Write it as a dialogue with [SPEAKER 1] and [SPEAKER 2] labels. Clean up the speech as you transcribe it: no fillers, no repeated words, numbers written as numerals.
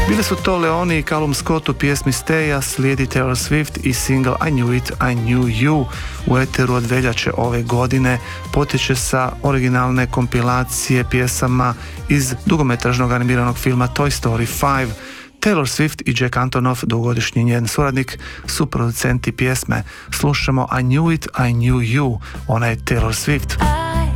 [SPEAKER 1] Bili su to Leoni i Callum Scott u pjesmi Stay, a slijedi Taylor Swift i single I Knew It, I Knew You u eteru od veljače ove godine. Potječe sa originalne kompilacije pjesama iz dugometražnog animiranog filma Toy Story 5. Taylor Swift i Jack Antonoff, dugogodišnji njen suradnik, su producenti pjesme. Slušamo I Knew It, I Knew You, ona je Taylor Swift.